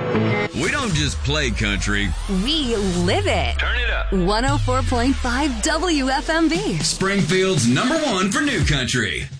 We don't just play country. We live it. Turn it up. 104.5 WFMB. Springfield's #1 for new country.